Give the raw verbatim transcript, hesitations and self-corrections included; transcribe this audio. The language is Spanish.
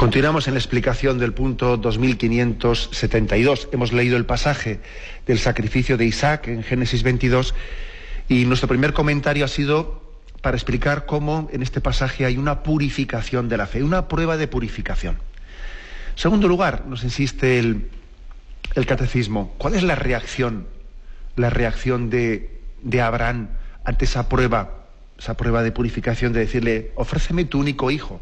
Continuamos en la explicación del punto dos mil quinientos setenta y dos. Hemos leído el pasaje del sacrificio de Isaac en Génesis veintidós y nuestro primer comentario ha sido para explicar cómo en este pasaje hay una purificación de la fe, una prueba de purificación. En segundo lugar, nos insiste el, el catecismo, ¿cuál es la reacción, la reacción de, de Abraham ante esa prueba, esa prueba de purificación de decirle, ofréceme tu único hijo?